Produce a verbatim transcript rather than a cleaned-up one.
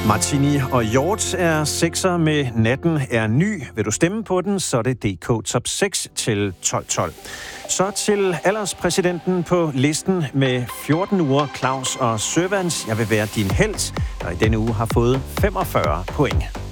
Martini og Hjort er sekser med Natten er ny. Vil du stemme på den, så er det D K Top seks til tolv tolv. Så til alderspræsidenten på listen med fjorten uger, Claus og Sørvans. Jeg vil være din helt, der i denne uge har fået femogfyrre point.